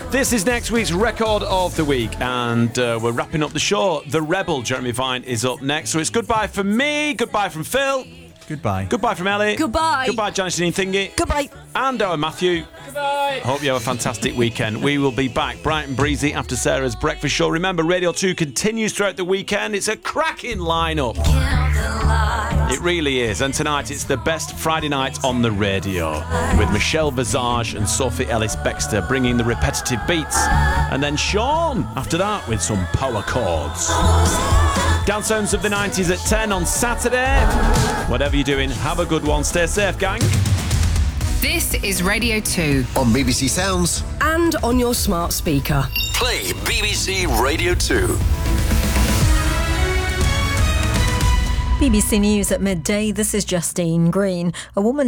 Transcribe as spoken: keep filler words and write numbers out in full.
This is next week's Record of the Week, and uh, we're wrapping up the show. The Rebel, Jeremy Vine, is up next. So it's goodbye from me, goodbye from Phil. Goodbye. Goodbye from Ellie. Goodbye. Goodbye, Janice Janine Thingy. Goodbye. And our Matthew. Goodbye. Hope you have a fantastic weekend. We will be back bright and breezy after Sarah's breakfast show. Remember, Radio two continues throughout the weekend. It's a cracking lineup. It really is. And tonight it's the best Friday night on the radio, with Michelle Visage and Sophie Ellis-Bextor bringing the repetitive beats. And then Sean, after that, with some power chords. Dance Sounds of the nineties at ten on Saturday. Whatever you're doing, have a good one. Stay safe, gang. This is Radio two. On B B C Sounds. And on your smart speaker. Play B B C Radio two. B B C News at midday. This is Justine Green. A woman